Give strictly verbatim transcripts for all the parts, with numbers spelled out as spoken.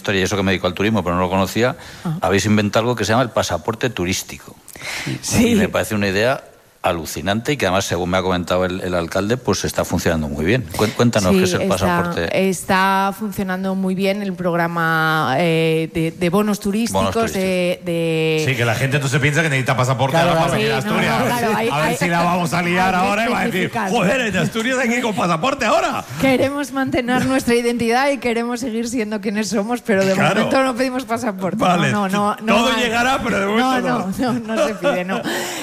historia, y eso que me dedico al turismo, pero no lo conocía, ah. habéis inventado algo que se llama el pasaporte turístico. Sí. Y me parece una idea alucinante y que además, según me ha comentado el, el alcalde, pues está funcionando muy bien. Cuéntanos sí, qué es el está, pasaporte. Está funcionando muy bien el programa eh, de, de bonos turísticos. Bonos turísticos. De, de... Sí, que la gente entonces piensa que necesita pasaporte claro, ahora para venir sí, a Asturias. No, no, claro, hay, a ver hay, si la vamos a liar ahora y va a decir, joder, en Asturias hay que ir con pasaporte ahora. Queremos mantener nuestra identidad y queremos seguir siendo quienes somos, pero de claro. momento no pedimos pasaporte. Vale. No, no, no, Todo no, llegará, pero de momento no. No, no, no, no se pide, no.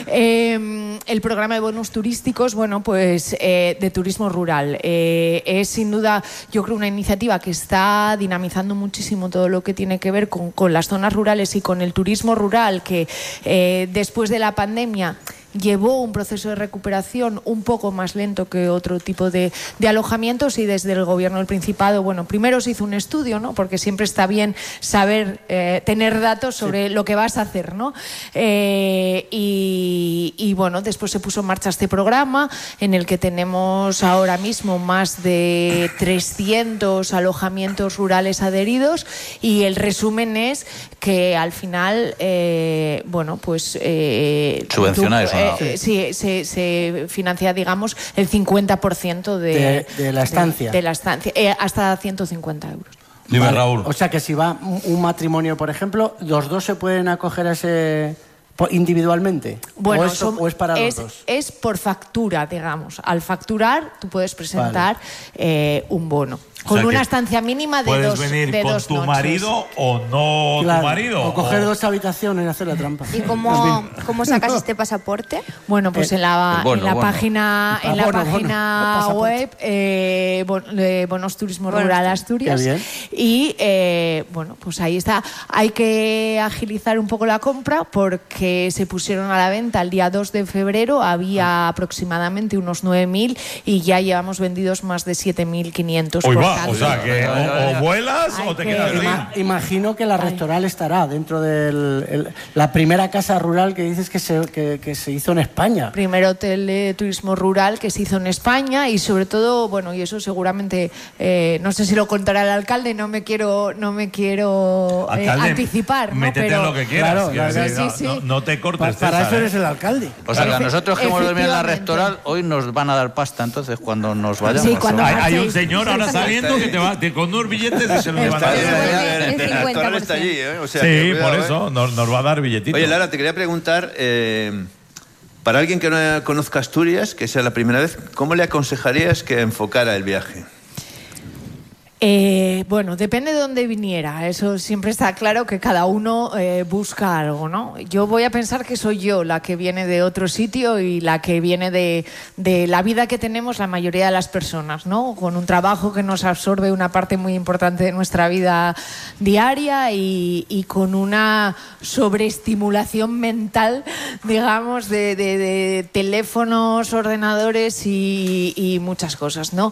Eh, el programa de bonos turísticos, bueno, pues eh, de turismo rural. Eh, es sin duda, yo creo, una iniciativa que está dinamizando muchísimo todo lo que tiene que ver con, con las zonas rurales y con el turismo rural, que eh, después de la pandemia llevó un proceso de recuperación un poco más lento que otro tipo de, de alojamientos, y desde el gobierno del Principado, bueno, primero se hizo un estudio, ¿no? Porque siempre está bien saber, eh, tener datos sobre sí. lo que vas a hacer, ¿no? Eh, y, y bueno, después se puso en marcha este programa en el que tenemos ahora mismo más de trescientos alojamientos rurales adheridos, y el resumen es que al final, eh, bueno, pues... Eh, subvencionáis, ¿no? Eh, sí, se, se financia, digamos, el cincuenta por ciento de, de, de la estancia. De, de la estancia, eh, hasta ciento cincuenta euros. Dime, vale. Raúl. O sea que si va un matrimonio, por ejemplo, ¿los dos se pueden acoger a ese individualmente? Bueno, ¿O, es, son, o es para es, los dos? Es por factura, digamos. Al facturar, tú puedes presentar vale. eh, un bono. Con o sea una estancia mínima de puedes dos Puedes venir de con dos tu noches. marido o no claro, tu marido. O coger o... dos habitaciones y hacer la trampa. ¿Y cómo, cómo sacas este pasaporte? Bueno, pues eh, en la, bono, en la bono. página, en la bono, página bono. web eh, bon, eh, Bonos Turismo bueno, Rural Asturias. Y eh, bueno, pues ahí está. Hay que agilizar un poco la compra porque se pusieron a la venta el día dos de febrero. Había ah. aproximadamente unos nueve mil y ya llevamos vendidos más de siete mil quinientos. Uy, va, o sea que... O, o vuelas Hay o te que... quedas Ima, Imagino que la Rectoral estará dentro de la primera casa rural que dices que se, que, que se hizo en España. Primer hotel de turismo rural que se hizo en España, y sobre todo, bueno, y eso seguramente, eh, no sé si lo contará el alcalde, no me quiero, no me quiero eh, alcalde, anticipar, ¿no? Métete Pero, lo que quieras. Claro, que sí, no, sí, sí. No, no te cortes. Para, para eso ¿eh? eres el alcalde. O sea, que a nosotros que hemos dormido en la Rectoral, hoy nos van a dar pasta, entonces, cuando nos vayamos. Sí, cuando hay, hay un señor ahora saliendo que te va te, con unos billetes y se los van a dar. Está allí, ¿eh? O sea, sí, que, cuidado, por eso ¿eh? nos, nos va a dar billetitos. Oye, Lara, te quería preguntar, eh, para alguien que no conozca Asturias, que sea la primera vez, ¿cómo le aconsejarías que enfocara el viaje? Eh, bueno, depende de dónde viniera. Eso siempre está claro, que cada uno eh, busca algo, ¿no? Yo voy a pensar que soy yo la que viene de otro sitio y la que viene de, de la vida que tenemos la mayoría de las personas, ¿no? Con un trabajo que nos absorbe una parte muy importante de nuestra vida diaria y, y con una sobreestimulación mental, digamos, de, de, de teléfonos, ordenadores y, y muchas cosas, ¿no?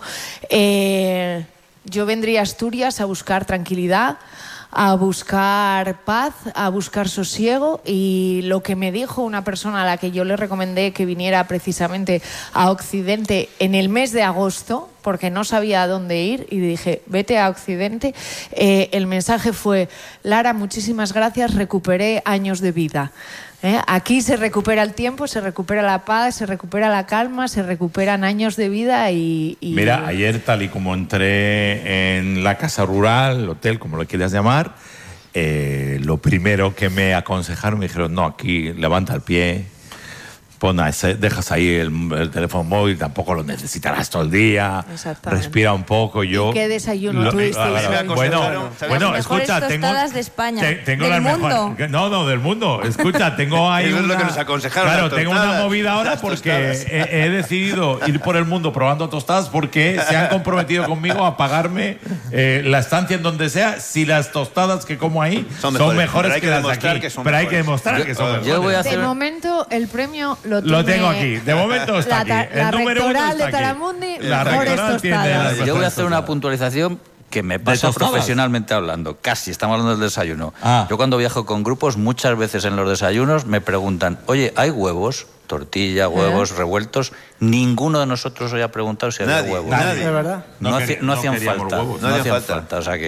Eh... Yo vendría a Asturias a buscar tranquilidad, a buscar paz, a buscar sosiego, y lo que me dijo una persona a la que yo le recomendé que viniera precisamente a Occidente en el mes de agosto, porque no sabía a dónde ir, y dije, vete a Occidente, eh, el mensaje fue: Lara, muchísimas gracias, recuperé años de vida. ¿Eh? Aquí se recupera el tiempo, se recupera la paz, se recupera la calma, se recuperan años de vida y... y... Mira, ayer, tal y como entré en la casa rural, el hotel, como lo quieras llamar, eh, lo primero que me aconsejaron, me dijeron, no, aquí levanta el pie, pon a ese, dejas ahí el, el teléfono móvil, tampoco lo necesitarás todo el día, respira un poco. Yo, ¿Y qué desayuno tuviste? Bueno, bueno, las escucha, mejores tengo, tostadas de España, te, tengo del las mundo. Mejor, no, no, del mundo. Escucha, tengo ahí Eso una, es lo que nos aconsejaron. Claro, las tengo tostadas, una movida ahora porque he, he decidido ir por el mundo probando tostadas porque se han comprometido conmigo a pagarme eh, la estancia en donde sea si las tostadas que como ahí son mejores, son mejores que, que las de aquí. Que son pero hay que demostrar yo, que son mejores. Yo voy a hacer... De momento, el premio lo, tiene... lo tengo aquí. De momento está aquí. La, el la número uno está de aquí. Taramundi, La mejores rectoral tiene. Yo voy a hacer una puntualización que me pasa profesionalmente hablando. Casi, estamos hablando del desayuno. Ah. Yo cuando viajo con grupos, muchas veces en los desayunos me preguntan, oye, ¿hay huevos? Tortilla, huevos ¿Eh? revueltos. Ninguno de nosotros hoy ha preguntado si había huevos. Nadie, de verdad. No, no, hacía, no, no hacían falta. Huevos. No, no hacían falta. falta. O sea que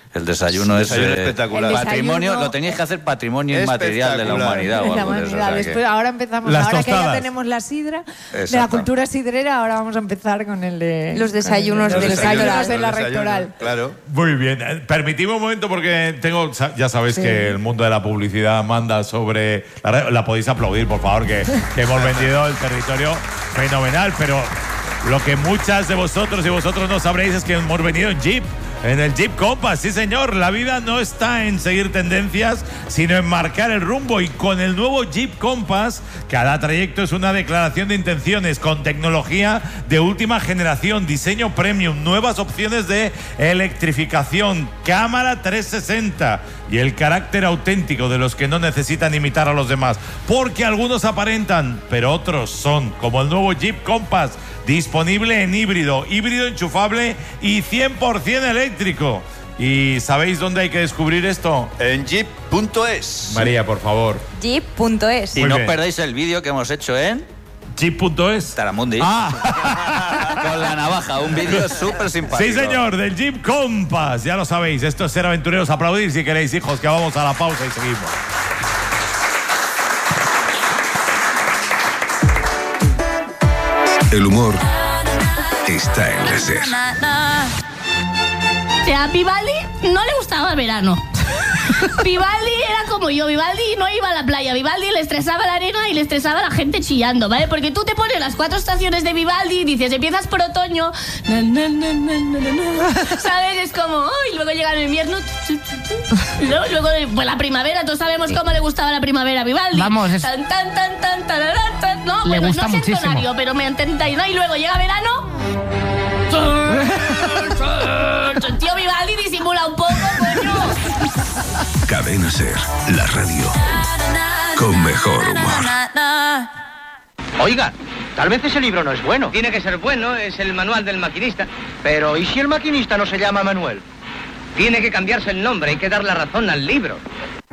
El desayuno es desayuno eh, espectacular. patrimonio, El desayuno- lo tenéis que hacer patrimonio inmaterial de la Espectacular. humanidad. O La algo de eso, humanidad. o sea que- Después, ahora empezamos, Las ahora que tostadas. ya tenemos la sidra de la Exacto. cultura sidrera, ahora vamos a empezar con el de Los desayunos con el- de los la desayunos de la Los desayunos, rectoral. Claro. Muy bien. Eh, Permitidme un momento porque tengo, sa- ya sabéis Sí. que el mundo de la publicidad manda sobre... La, red- la podéis aplaudir, por favor, que, que hemos vendido el territorio fenomenal, pero lo que muchas de vosotros y vosotros no sabréis es que hemos venido en Jeep. En el Jeep Compass, sí señor, la vida no está en seguir tendencias, sino en marcar el rumbo. Y con el nuevo Jeep Compass, cada trayecto es una declaración de intenciones con tecnología de última generación, diseño premium, nuevas opciones de electrificación, cámara trescientos sesenta y el carácter auténtico de los que no necesitan imitar a los demás. Porque algunos aparentan, pero otros son, como el nuevo Jeep Compass, disponible en híbrido, híbrido enchufable y cien por ciento eléctrico. ¿Y sabéis dónde hay que descubrir esto? En jeep punto es. María, por favor. jeep punto es. Y Muy no bien. perdáis el vídeo que hemos hecho en Jeep punto es. Taramundi. Ah, Con la navaja, un vídeo súper simpático. sí señor, del Jeep Compass. Ya lo sabéis, esto es Ser Aventureros. Aplaudir si queréis, hijos, que vamos a la pausa y seguimos. El humor está en la SER. O sea, a Vivaldi no le gustaba el verano. Vivaldi era como yo, Vivaldi no iba a la playa, Vivaldi le estresaba la arena y le estresaba la gente chillando, ¿vale? Porque tú te pones las cuatro estaciones de Vivaldi y dices, empiezas por otoño, na, na, na, na, na, na, ¿sabes? Es como, oh, y luego llega el invierno, y luego, luego pues la primavera, todos sabemos cómo le gustaba la primavera a Vivaldi. Vamos, es- Tan, tan, tan, tan, tararán, tan, no, Le bueno, gusta no sé muchísimo. entonario, pero me entendáis, ¿no? Y luego llega verano... Tío, Vivaldi disimula un poco, coño. Cadena SER, la radio con mejor humor. Oiga, tal vez ese libro no es bueno. Tiene que ser bueno, es el manual del maquinista. Pero ¿y si el maquinista no se llama Manuel? Tiene que cambiarse el nombre, hay que dar la razón al libro.